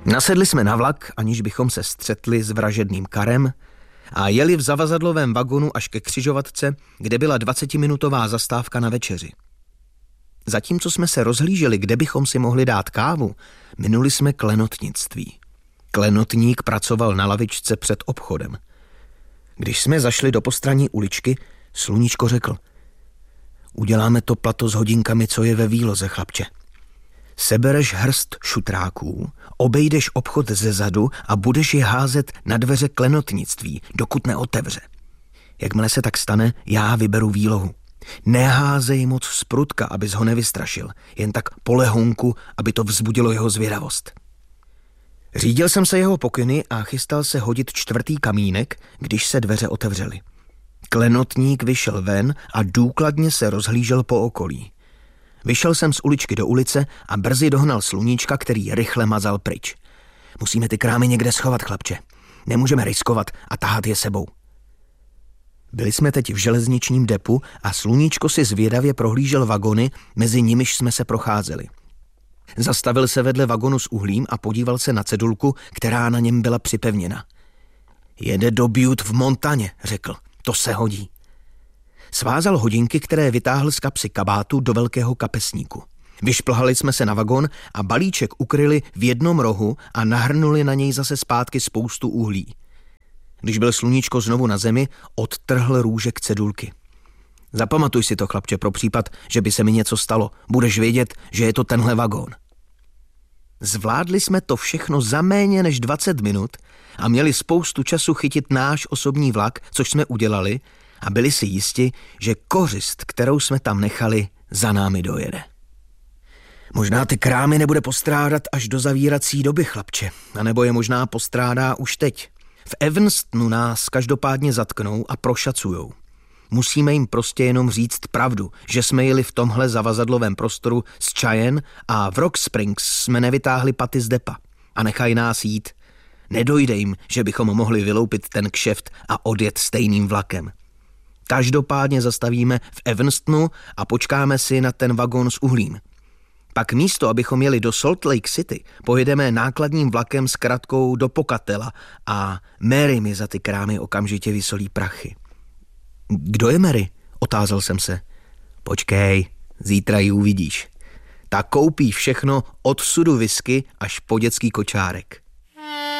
Nasedli jsme na vlak, aniž bychom se střetli s vražedným karem, a jeli v zavazadlovém vagonu až ke křižovatce, kde byla 20minutová zastávka na večeři. Zatímco jsme se rozhlíželi, kde bychom si mohli dát kávu, minuli jsme klenotnictví. Klenotník pracoval na lavičce před obchodem. Když jsme zašli do postranní uličky, Sluníčko řekl: uděláme to plato s hodinkami, co je ve výloze, chlapče. Sebereš hrst šutráků, obejdeš obchod ze zadu a budeš je házet na dveře klenotnictví, dokud neotevře. Jakmile se tak stane, já vyberu výlohu. Neházej moc z prutka, abys ho nevystrašil, jen tak po lehonku, aby to vzbudilo jeho zvědavost. Řídil jsem se jeho pokyny a chystal se hodit 4. kamínek, když se dveře otevřely. Klenotník vyšel ven a důkladně se rozhlížel po okolí. Vyšel jsem z uličky do ulice a brzy dohnal Sluníčka, který rychle mazal pryč. Musíme ty krámy někde schovat, chlapče. Nemůžeme riskovat a tahat je sebou. Byli jsme teď v železničním depu a Sluníčko si zvědavě prohlížel vagony, mezi nimiž jsme se procházeli. Zastavil se vedle vagonu s uhlím a podíval se na cedulku, která na něm byla připevněna. Jede do Butte v Montaně, řekl. To se hodí. Svázal hodinky, které vytáhl z kapsy kabátu do velkého kapesníku. Vyšplhali jsme se na vagon a balíček ukryli v jednom rohu a nahrnuli na něj zase zpátky spoustu uhlí. Když byl Sluníčko znovu na zemi, odtrhl růžek cedulky. Zapamatuj si to, chlapče, pro případ, že by se mi něco stalo. Budeš vědět, že je to tenhle vagón. Zvládli jsme to všechno za méně než 20 minut a měli spoustu času chytit náš osobní vlak, což jsme udělali, a byli si jisti, že kořist, kterou jsme tam nechali, za námi dojede. Možná ty krámy nebude postrádat až do zavírací doby, chlapče, anebo je možná postrádá už teď. V Evanstonu nás každopádně zatknou a prošacujou. Musíme jim prostě jenom říct pravdu, že jsme jeli v tomhle zavazadlovém prostoru z Cheyenne a v Rock Springs jsme nevytáhli paty z depa a nechají nás jít. Nedojde jim, že bychom mohli vyloupit ten kšeft a odjet stejným vlakem. Každopádně zastavíme v Evanstonu a počkáme si na ten vagón s uhlím. Pak místo, abychom jeli do Salt Lake City, pojedeme nákladním vlakem s kratkou do Pocatella a Mary mi za ty krámy okamžitě vysolí prachy. Kdo je Mary? Otázal jsem se. Počkej, zítra ji uvidíš. Ta koupí všechno od sudu whisky až po dětský kočárek.